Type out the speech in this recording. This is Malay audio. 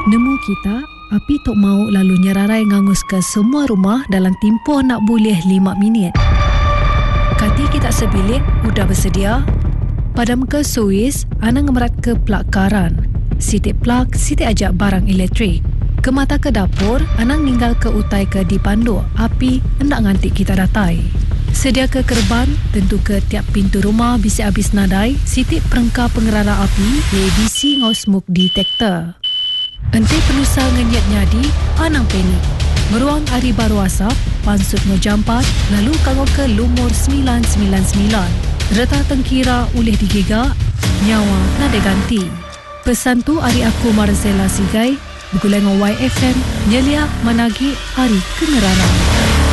Nemu kita, api tok mau lalu nyerarai ngangus ke semua rumah dalam tempoh nak boleh 5 minit. Kati kita sebilik, udah bersedia? Padam ke suis, anang ngemerat ke plug karan. Sitik plug, sitik ajak barang elektrik. Ke mata ke dapur, anang ninggal ke utai ke dipandu. Api, hendak ngantik kita datai. Sedia ke kerban, tentu ke tiap pintu rumah bisa habis nadai. Sitik perengkah pengerara api, ABC ngau smoke detector. Ente penusa ngenyat nyadi, anang penik. Meruang hari baru asap, pansut ngejampat, lalu kangau ke lumur 999. Reta tengkira ulih digigak, nyawa nada ganti. Pesan tu hari aku Marzela Sigai, bergulai dengan YFM, nyelia managi hari kengerana.